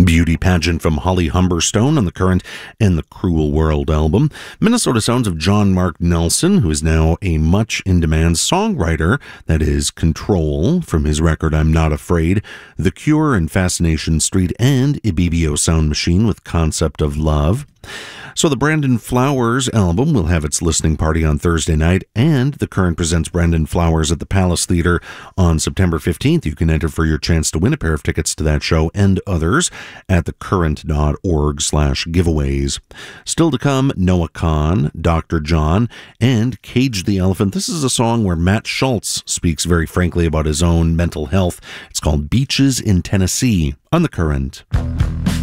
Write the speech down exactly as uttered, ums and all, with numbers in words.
Beauty Pageant from Holly Humberstone on the Current and the Cruel World album. Minnesota sounds of John Mark Nelson, who is now a much-in-demand songwriter, that is Control, from his record I'm Not Afraid, The Cure and Fascination Street, and Ibibio Sound Machine with Concept of Love. So the Brandon Flowers album will have its listening party on Thursday night, and The Current presents Brandon Flowers at the Palace Theater on September fifteenth. You can enter for your chance to win a pair of tickets to that show and others at thecurrent.org slash giveaways. Still to come, Noah Kahan, Doctor John, and Cage the Elephant. This is a song where Matt Schultz speaks very frankly about his own mental health. It's called Beaches in Tennessee on The Current.